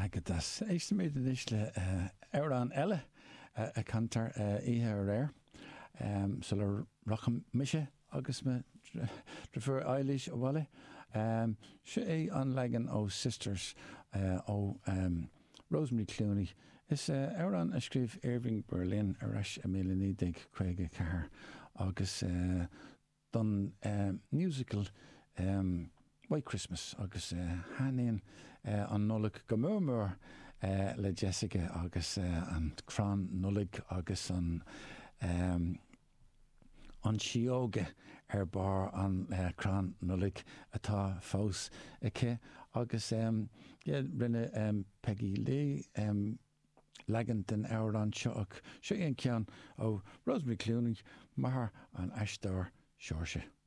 Agadas éiste méid is le Éireann eile a cantar ihe ar so le racham mise agus me prefer Eilish ó bhile. Se é an legan ó Sisters ó Rosemary Clooney. Is Éireann a scríb Irving Berlin ar eis 1954 agus don musical White Christmas agus haíonn an nullig go murmur le Jessica agus an crán nullig agus an sióga ar bar an crán nullig atá fós aici agus rinne Peggy Lee legan den Éireann seach sé an ceann ó Rosemary Clooney mar an eistóir seirse.